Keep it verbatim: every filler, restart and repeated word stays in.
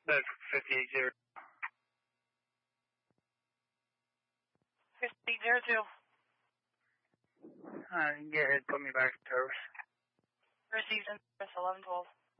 That's fifty-eight zero. fifty-eight zero two. Uh, go ahead, put me back to service. Received in service eleven twelve.